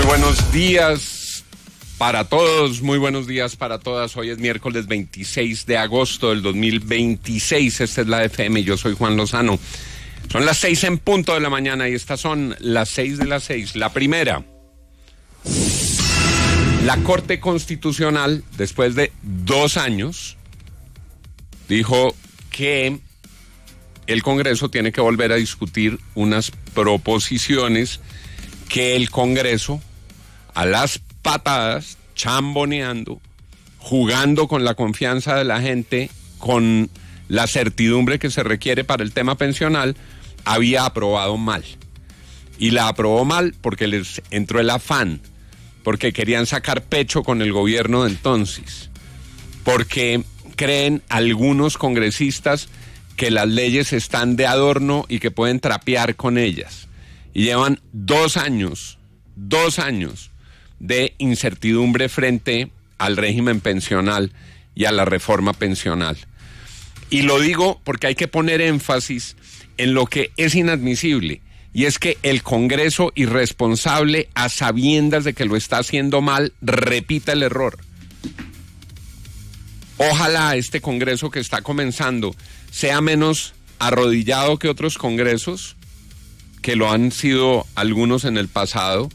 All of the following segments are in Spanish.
buenos días para todos, muy buenos días para todas. Hoy es miércoles 26 de agosto del 2026. Esta es la FM, yo soy Juan Lozano. Son las 6 en punto de la mañana y estas son las 6 de las 6. La primera, la Corte Constitucional, después de 2 años, dijo que el Congreso tiene que volver a discutir unas proposiciones que el Congreso, a las patadas, chamboneando, jugando con la confianza de la gente, con la certidumbre que se requiere para el tema pensional, había aprobado mal. Y la aprobó mal porque les entró el afán, porque querían sacar pecho con el gobierno de entonces, porque creen algunos congresistas que las leyes están de adorno y que pueden trapear con ellas. Y llevan 2 años de incertidumbre frente al régimen pensional y a la reforma pensional. Y lo digo porque hay que poner énfasis en lo que es inadmisible, y es que el Congreso irresponsable, a sabiendas de que lo está haciendo mal, repita el error. Ojalá este Congreso que está comenzando sea menos arrodillado que otros congresos, que lo han sido algunos en el pasado,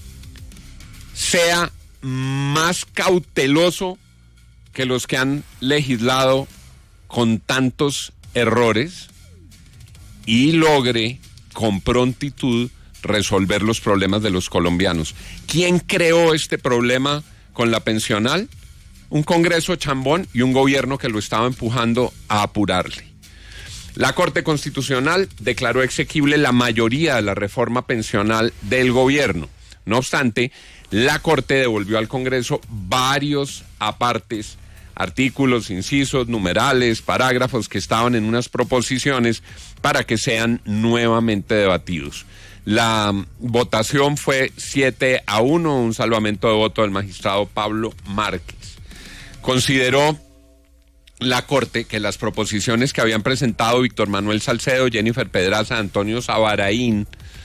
sea más cauteloso que los que han legislado con tantos errores y logre con prontitud resolver los problemas de los colombianos. ¿Quién creó este problema con la pensional? Un Congreso chambón y un gobierno que lo estaba empujando a apurarle. La Corte Constitucional declaró exequible la mayoría de la reforma pensional del gobierno. No obstante, la Corte devolvió al Congreso varios apartes, artículos, incisos, numerales, parágrafos que estaban en unas proposiciones para que sean nuevamente debatidos. La votación fue 7-1, un salvamento de voto del magistrado Pablo Márquez. Consideró la Corte que las proposiciones que habían presentado Víctor Manuel Salcedo, Jennifer Pedraza, Antonio Sabaraín,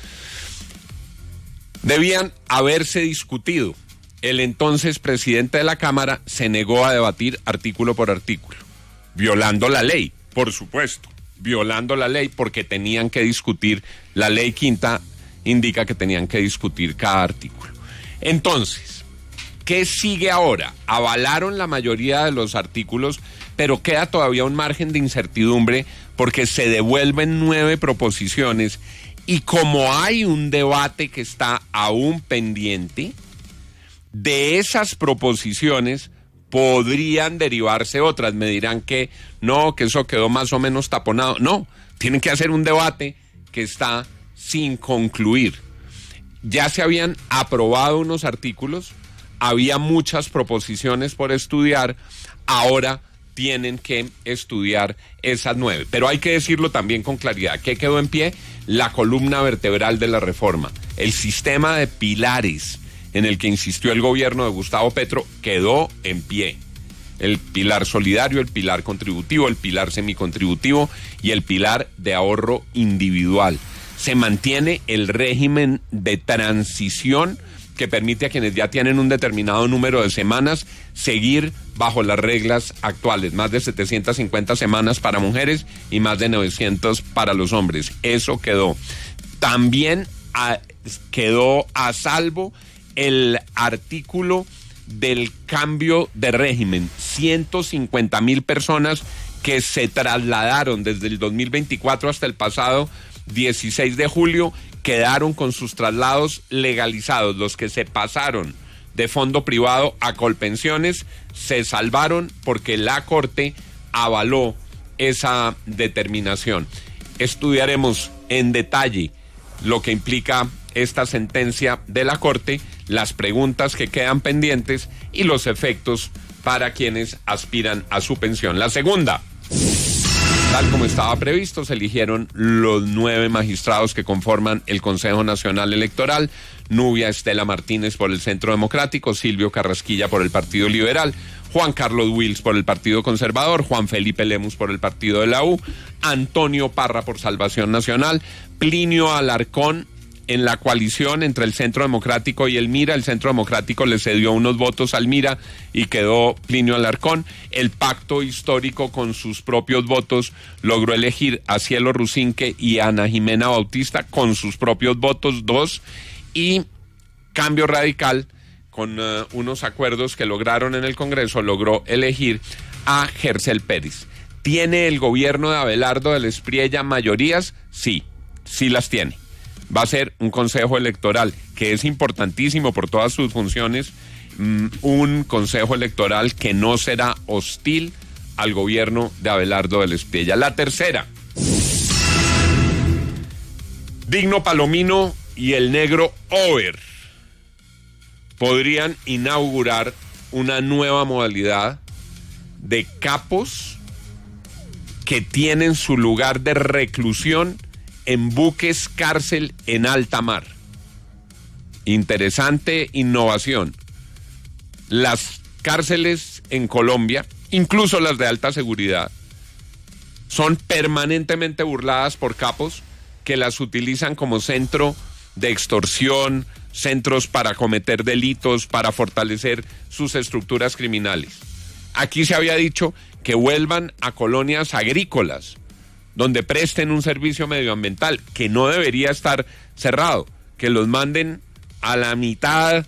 debían haberse discutido. El entonces presidente de la Cámara se negó a debatir artículo por artículo, violando la ley, por supuesto, violando la ley porque tenían que discutir, la ley quinta indica que tenían que discutir cada artículo. Entonces, ¿qué sigue ahora? Avalaron la mayoría de los artículos, pero queda todavía un margen de incertidumbre porque se devuelven 9 proposiciones y como hay un debate que está aún pendiente, de esas proposiciones podrían derivarse otras. Me dirán que no, que eso quedó más o menos taponado. No, tienen que hacer un debate que está sin concluir. Ya se habían aprobado unos artículos, había muchas proposiciones por estudiar, ahora tienen que estudiar esas 9. Pero hay que decirlo también con claridad. ¿Qué quedó en pie? La columna vertebral de la reforma. El sistema de pilares en el que insistió el gobierno de Gustavo Petro quedó en pie. El pilar solidario, el pilar contributivo, el pilar semicontributivo y el pilar de ahorro individual. Se mantiene el régimen de transición que permite a quienes ya tienen un determinado número de semanas seguir bajo las reglas actuales, más de 750 semanas para mujeres y más de 900 para los hombres. Eso quedó. También quedó a salvo el artículo del cambio de régimen. 150,000 personas que se trasladaron desde el 2024 hasta el pasado 16 de julio quedaron con sus traslados legalizados. Los que se pasaron de fondo privado a Colpensiones se salvaron porque la Corte avaló esa determinación. Estudiaremos en detalle lo que implica esta sentencia de la Corte, las preguntas que quedan pendientes y los efectos para quienes aspiran a su pensión. La segunda, tal como estaba previsto, se eligieron los 9 magistrados que conforman el Consejo Nacional Electoral: Nubia Estela Martínez por el Centro Democrático, Silvio Carrasquilla por el Partido Liberal, Juan Carlos Wills por el Partido Conservador, Juan Felipe Lemus por el Partido de la U, Antonio Parra por Salvación Nacional, Plinio Alarcón en la coalición entre el Centro Democrático y el MIRA. El Centro Democrático le cedió unos votos al MIRA y quedó Plinio Alarcón. El pacto histórico con sus propios votos logró elegir a Cielo Rusinque y a Ana Jimena Bautista con sus propios votos, 2. Y Cambio Radical, con unos acuerdos que lograron en el Congreso, logró elegir a Gercel Pérez. ¿Tiene el gobierno de Abelardo del Espriella mayorías? Sí, sí las tiene. Va a ser un consejo electoral que es importantísimo por todas sus funciones, un consejo electoral que no será hostil al gobierno de Abelardo del Espriella. La tercera, Digno Palomino y el negro Over podrían inaugurar una nueva modalidad de capos que tienen su lugar de reclusión en buques cárcel en alta mar. Interesante innovación. Las cárceles en Colombia, incluso las de alta seguridad, son permanentemente burladas por capos que las utilizan como centro de extorsión, centros para cometer delitos, para fortalecer sus estructuras criminales. Aquí se había dicho que vuelvan a colonias agrícolas, donde presten un servicio medioambiental, que no debería estar cerrado, que los manden a la mitad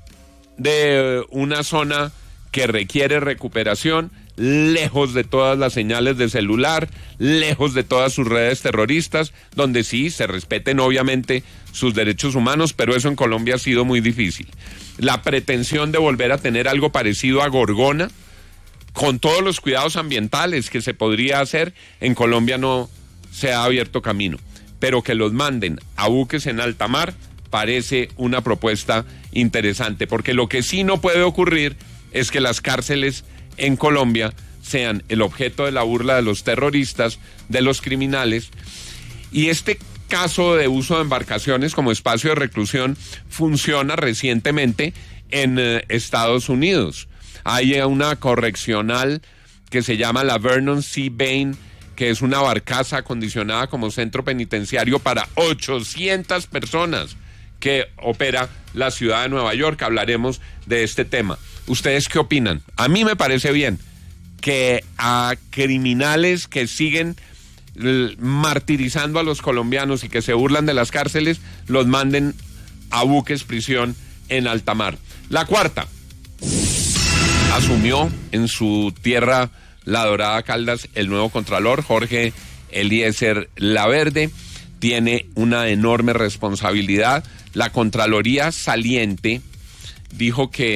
de una zona que requiere recuperación, lejos de todas las señales de celular, lejos de todas sus redes terroristas, donde sí se respeten obviamente sus derechos humanos, pero eso en Colombia ha sido muy difícil. La pretensión de volver a tener algo parecido a Gorgona, con todos los cuidados ambientales que se podría hacer, en Colombia no se ha abierto camino. Pero que los manden a buques en alta mar parece una propuesta interesante, porque lo que sí no puede ocurrir es que las cárceles en Colombia sean el objeto de la burla de los terroristas, de los criminales. Y este caso de uso de embarcaciones como espacio de reclusión funciona recientemente en Estados Unidos. Hay una correccional que se llama la Vernon C. Bain, que es una barcaza acondicionada como centro penitenciario para 800 personas que opera la ciudad de Nueva York. Hablaremos de este tema. ¿Ustedes qué opinan? A mí me parece bien que a criminales que siguen martirizando a los colombianos y que se burlan de las cárceles, los manden a buques prisión en alta mar. La cuarta, asumió en su tierra, La Dorada Caldas, el nuevo contralor, Jorge Eliezer Laverde. Tiene una enorme responsabilidad. La Contraloría saliente dijo que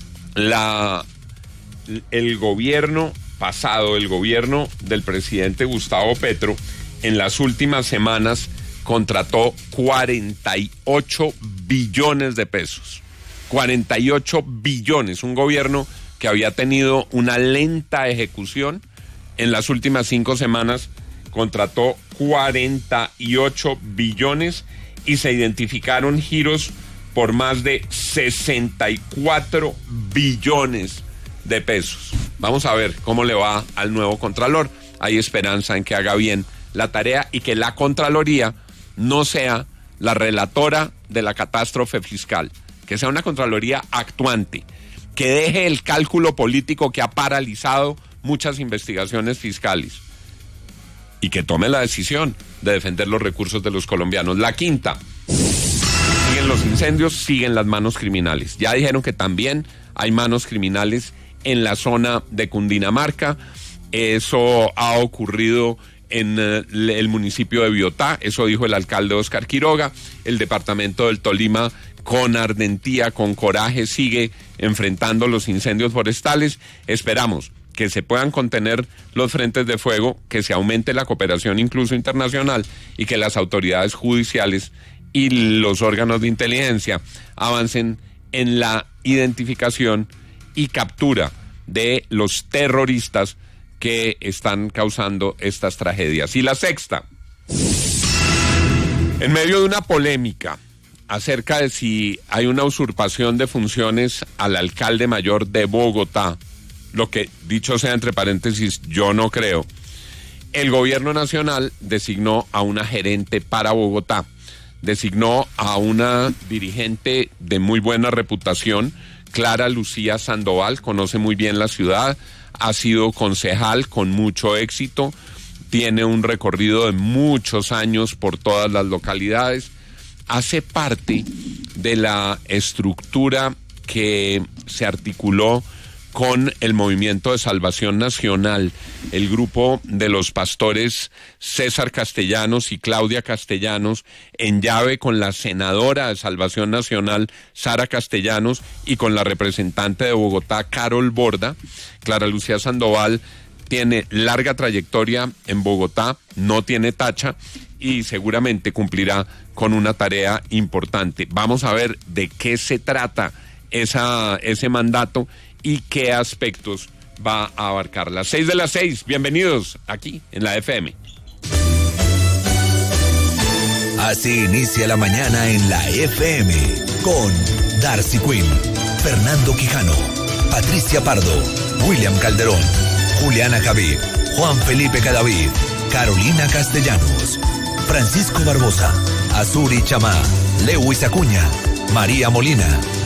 el gobierno pasado, el gobierno del presidente Gustavo Petro, en las últimas semanas contrató 48 billones de pesos. 48 billones, un gobierno que había tenido una lenta ejecución. En las últimas 5 semanas contrató 48 billones y se identificaron giros por más de 64 billones de pesos. Vamos a ver cómo le va al nuevo Contralor. Hay esperanza en que haga bien la tarea y que la Contraloría no sea la relatora de la catástrofe fiscal, que sea una Contraloría actuante, que deje el cálculo político que ha paralizado muchas investigaciones fiscales y que tome la decisión de defender los recursos de los colombianos. La quinta, siguen los incendios, siguen las manos criminales. Ya dijeron que también hay manos criminales en la zona de Cundinamarca. Eso ha ocurrido en el municipio de Biotá, eso dijo el alcalde Oscar Quiroga. El departamento del Tolima, con ardentía, con coraje, sigue enfrentando los incendios forestales. Esperamos que se puedan contener los frentes de fuego, que se aumente la cooperación incluso internacional y que las autoridades judiciales y los órganos de inteligencia avancen en la identificación y captura de los terroristas que están causando estas tragedias. Y la sexta, en medio de una polémica acerca de si hay una usurpación de funciones al alcalde mayor de Bogotá, lo que, dicho sea entre paréntesis, yo no creo, el gobierno nacional designó a una gerente para Bogotá. designó a una dirigente de muy buena reputación, Clara Lucía Sandoval, conoce muy bien la ciudad, ha sido concejal con mucho éxito, tiene un recorrido de muchos años por todas las localidades, hace parte de la estructura que se articuló con el Movimiento de Salvación Nacional, el grupo de los pastores César Castellanos y Claudia Castellanos, en llave con la senadora de Salvación Nacional, Sara Castellanos, y con la representante de Bogotá, Carol Borda. Clara Lucía Sandoval tiene larga trayectoria en Bogotá, no tiene tacha y seguramente cumplirá con una tarea importante. Vamos a ver de qué se trata ese mandato y qué aspectos va a abarcar. Las 6:06, bienvenidos aquí en la FM. Así inicia la mañana en la FM con Darcy Quinn, Fernando Quijano, Patricia Pardo, William Calderón, Juliana Javid, Juan Felipe Cadavid, Carolina Castellanos, Francisco Barbosa, Azuri Chamá, Lewis Acuña, María Molina,